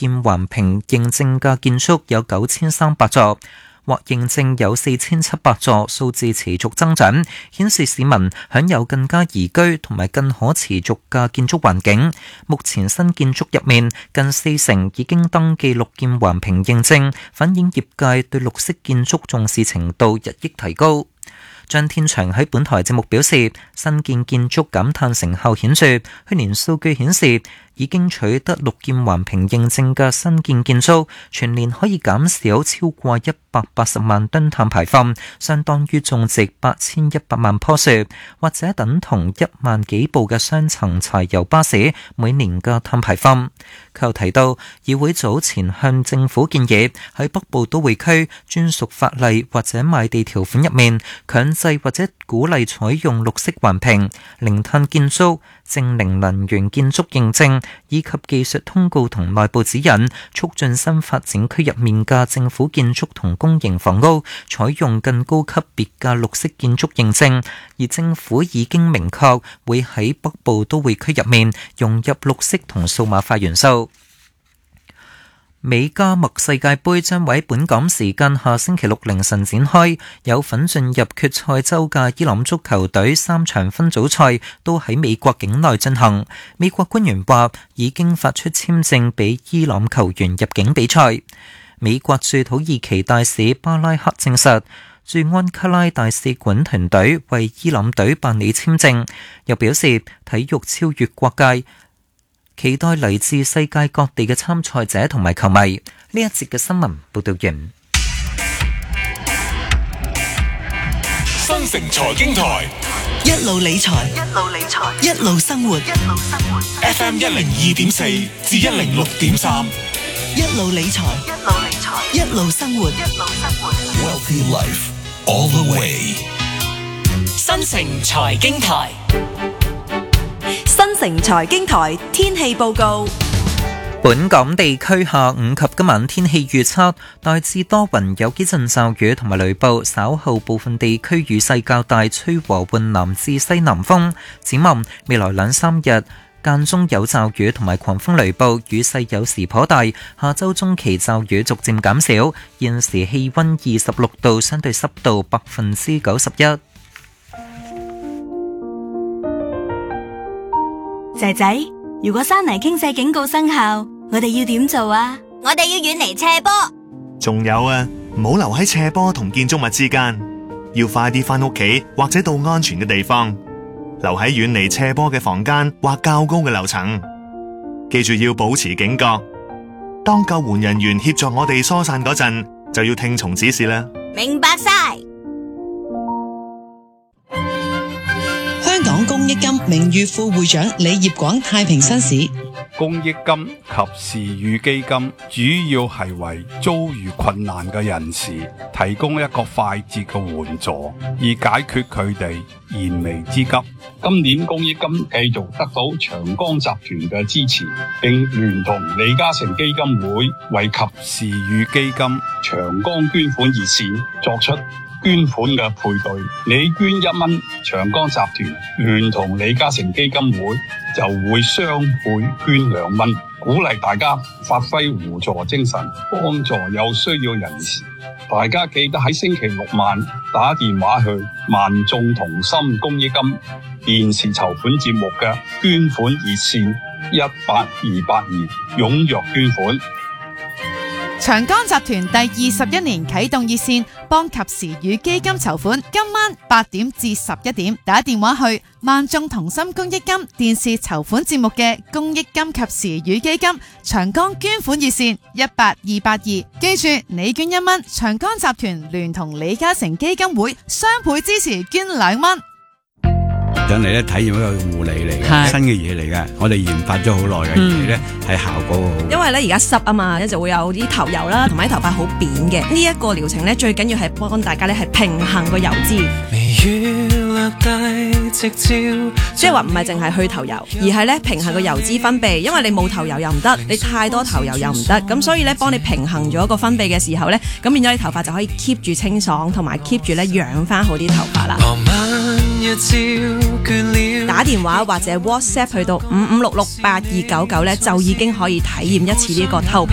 劍環評認證嘅建築有9300座，獲認證有4700座，數字持續增長，顯示市民享有更加宜居同埋更可持續嘅建築環境。目前新建築入面近40%已經登記綠建環評認證，反映業界對綠色建築重視程度日益提高。張天祥喺本台節目表示，新建建築減碳成效顯著，去年數據顯示，已經取得綠建環評認證嘅新建建築，全年可以減少超過180萬噸碳排放，相當於種植8100萬棵樹，或者等同1萬幾部嘅雙層柴油巴士每年嘅碳排放。佢又提到，議會早前向政府建議喺北部都會區專屬法例或者賣地條款入面強制或者鼓勵採用綠色環評、零碳建築、淨零能源建築認證以及技術通告同內部指引，促進新發展區入面嘅政府建築同公營房屋採用更高級別嘅綠色建築認證，而政府已經明確會喺北部都會區入面融入綠色同數碼化元素。美加墨世界盃將喺本港時間下星期六凌晨展開，有份進入決賽周嘅伊朗足球隊3場分組賽都喺美國境內進行。美國官員話已經發出簽證俾伊朗球員入境比賽。美國駐土耳其大使巴拉克證實，駐安卡拉大使館團隊為伊朗隊辦理簽證，又表示體育超越國界，期待嚟自世界各地嘅參賽者同埋球迷。呢一節嘅新聞報道完。 新城財經台一路理財，一路生活。 FM 102.4至106.3， 一路理財，一路生活。 Wealthy Life all the way。 新城財經台。新城財經台天氣報告。 本港地區下午及今晚天氣預測，大致多雲，有幾陣驟雨同埋雷暴，稍後部分地區雨勢較大，吹和緩南至西南風。展望未來2-3日間中有驟雨同埋狂風雷暴，雨勢有時頗大。下周中期驟雨逐漸減少。現時氣溫26度，相對濕度91%。 仔仔，如果山泥傾瀉警告生效，我哋要點做啊？ 我哋要遠離斜坡。 仲有啊，唔好留喺斜坡同建築物之間，要快啲返屋企或者到安全嘅地方，留喺遠離斜坡嘅房間或較高嘅樓層。記住要保持警覺，當救援人員協助我哋疏散嗰陣，就要聽從指示啦。 明白晒。 香港公益金名譽副會長李業廣太平紳士。 公益金及時雨基金主要係為遭遇困難嘅人士提供一個快捷嘅援助，以解決佢哋燃眉之急。 今年公益金繼續得到長江集團嘅支持，並聯同李嘉誠基金會為及時雨基金長江捐款熱線作出捐款嘅配對，你捐1蚊，長江集團聯同李嘉誠基金會就會雙倍捐2蚊，鼓勵大家發揮互助精神，幫助有需要人士。大家記得喺星期六晚打電話去萬眾同心公益金電視籌款節目嘅捐款熱線18282，踴躍捐款。 長江集團第21年啟動熱線，幫及時雨基金籌款。今晚8點至11點，打電話去萬眾同心公益金電視籌款節目嘅公益金及時雨基金長江捐款熱線18282。記住，你捐1蚊，長江集團聯同李嘉誠基金會雙倍支持，捐2蚊。 上嚟咧體驗一個護理嚟嘅新嘅嘢嚟嘅，我哋研發咗好耐嘅嘢咧，係效果好。 因為咧而家濕啊嘛，咧就會有啲頭油啦，同埋啲頭髮好扁嘅。呢一個療程咧最緊要係幫大家咧係平衡個油脂，即係話唔係淨係去頭油，而係咧平衡個油脂分泌。因為你冇頭油又唔得，你太多頭油又唔得，咁所以咧幫你平衡咗個分泌嘅時候咧，咁變咗你頭髮就可以 keep 住清爽，同埋 keep 住咧養翻好啲頭髮啦。打電話或者 WhatsApp 去到55668299咧，就已經可以體驗一次呢個頭皮